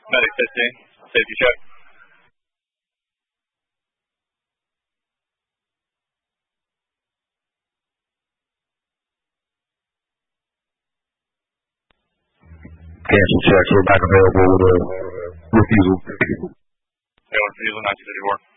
Medic testing. Safety check. Cancel checks. We're back available with a refusal. Refusal 1934.